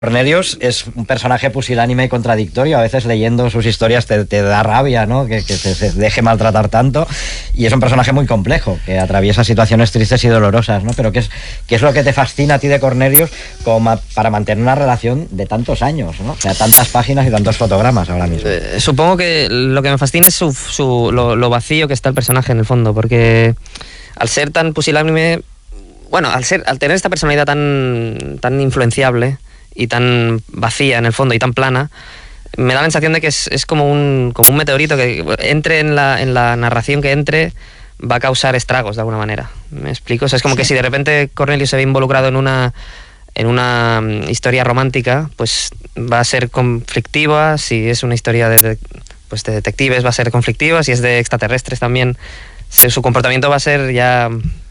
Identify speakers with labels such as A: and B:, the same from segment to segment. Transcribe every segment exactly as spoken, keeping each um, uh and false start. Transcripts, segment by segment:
A: Cornelius es un personaje pusilánime y contradictorio. A veces leyendo sus historias te, te da rabia, ¿no? Que, que se, se deje maltratar tanto. Y es un personaje muy complejo, que atraviesa situaciones tristes y dolorosas, ¿no? Pero ¿qué es, qué es lo que te fascina a ti de Cornelius como ma para mantener una relación de tantos años, ¿no? O sea, tantas páginas y tantos fotogramas ahora mismo.
B: Eh, supongo que lo que me fascina es su, su, lo, lo vacío que está el personaje en el fondo, porque al ser tan pusilánime, bueno, al, ser, al tener esta personalidad tan, tan influenciable y tan vacía en el fondo y tan plana, me da la sensación de que es, es como, un, como un meteorito que entre en la, en la narración que entre va a causar estragos de alguna manera. ¿Me explico? O sea, es como sí. que si de repente Cornelius se ve involucrado en una, en una historia romántica, pues va a ser conflictiva. Si es una historia de, pues de detectives va a ser conflictiva. Si es de extraterrestres también, su comportamiento va a ser ya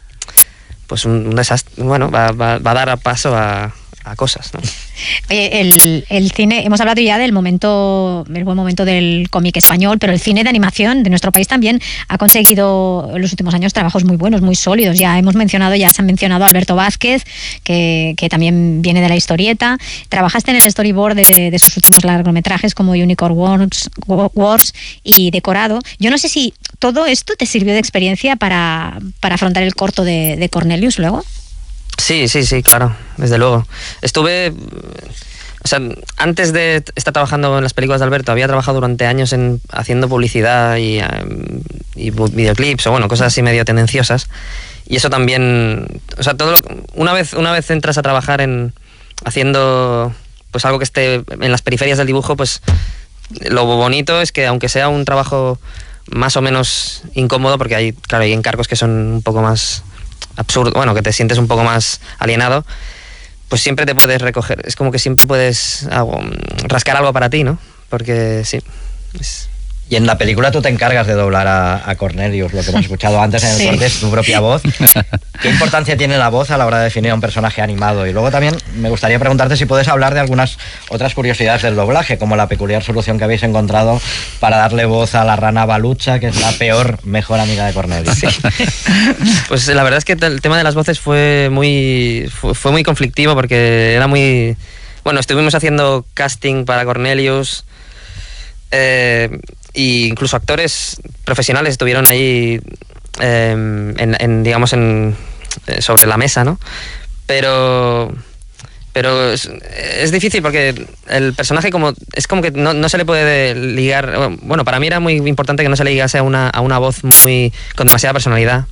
B: pues un, un desastre. Bueno, va, va, va a dar paso a a cosas, ¿no?
C: Oye, el, el cine, hemos hablado ya del momento, el buen momento del cómic español, pero el cine de animación de nuestro país también ha conseguido en los últimos años trabajos muy buenos, muy sólidos. Ya hemos mencionado, ya se han mencionado a Alberto Vázquez, que, que también viene de la historieta. Trabajaste en el storyboard de, de sus últimos largometrajes como Unicorn Wars, Wars y Decorado. Yo no sé si todo esto te sirvió de experiencia para, para afrontar el corto de, de Cornelius luego.
B: Sí, sí, sí, claro, desde luego. Estuve, o sea, antes de estar trabajando en las películas de Alberto, había trabajado durante años en haciendo publicidad y, y videoclips o bueno, cosas así medio tendenciosas. Y eso también, o sea, todo lo, una vez una vez entras a trabajar en haciendo pues algo que esté en las periferias del dibujo, pues lo bonito es que aunque sea un trabajo más o menos incómodo, porque hay, claro, hay encargos que son un poco más absurdo, bueno, que te sientes un poco más alienado, pues siempre te puedes recoger, es como que siempre puedes algo, rascar algo para ti, ¿no? Porque sí. Es...
A: Y en la película tú te encargas de doblar a, a Cornelius, lo que hemos escuchado antes en el sí. corte es tu propia voz. ¿Qué importancia tiene la voz a la hora de definir a un personaje animado? Y luego también me gustaría preguntarte si puedes hablar de algunas otras curiosidades del doblaje, como la peculiar solución que habéis encontrado para darle voz a la rana Balucha, que es la peor mejor amiga de Cornelius. Sí.
B: Pues la verdad es que el tema de las voces fue muy, fue, fue muy conflictivo porque era muy... Bueno, estuvimos haciendo casting para Cornelius, eh, y incluso actores profesionales estuvieron ahí eh, en, en, digamos en, sobre la mesa, ¿no? Pero pero es, es difícil porque el personaje como es como que no, no se le puede ligar. Bueno, para mí era muy importante que no se le ligase a una, a una voz muy con demasiada personalidad.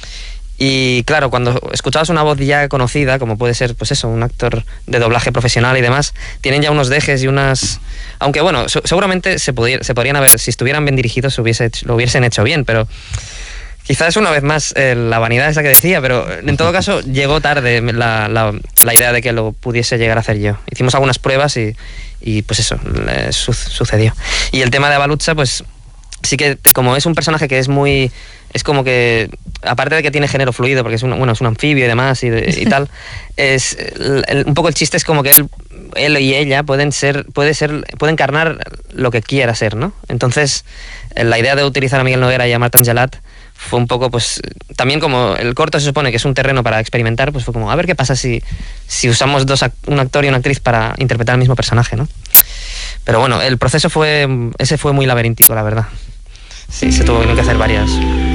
B: Y claro, cuando escuchabas una voz ya conocida, como puede ser, pues eso, un actor de doblaje profesional y demás, tienen ya unos dejes y unas... Aunque bueno, seguramente se, podría, se podrían haber, si estuvieran bien dirigidos, se hubiese hecho, lo hubiesen hecho bien, pero quizás una vez más eh, la vanidad esa que decía, pero en todo caso llegó tarde la, la, la idea de que lo pudiese llegar a hacer yo. Hicimos algunas pruebas y, y pues eso, eh, su, sucedió. Y el tema de Balucha, pues sí que como es un personaje que es muy... Es como que, aparte de que tiene género fluido, porque es un, bueno, es un anfibio y demás y, de, y tal, es el, el, un poco el chiste es como que él, él y ella pueden ser, puede ser, pueden encarnar lo que quiera ser, ¿no? Entonces, la idea de utilizar a Miguel Noguera y a Marta Angelat fue un poco, pues, también como el corto se supone que es un terreno para experimentar, pues fue como, a ver qué pasa si, si usamos dos, un actor y una actriz para interpretar el mismo personaje, ¿no? Pero bueno, el proceso fue, ese fue muy laberíntico, la verdad. Sí, se tuvo que hacer varias...